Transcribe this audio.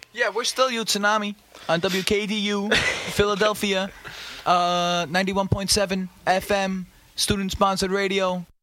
Yeah, we're still Youth Tsunami on WKDU, Philadelphia, 91.7 FM, student-sponsored radio.